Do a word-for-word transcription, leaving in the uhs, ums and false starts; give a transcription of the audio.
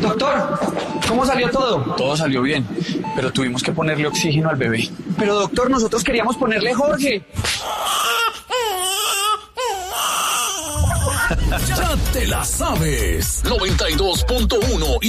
Doctor, ¿cómo salió todo? Todo salió bien, pero tuvimos que ponerle oxígeno al bebé. Pero doctor, nosotros queríamos ponerle Jorge. Ya te la sabes. noventa y dos punto uno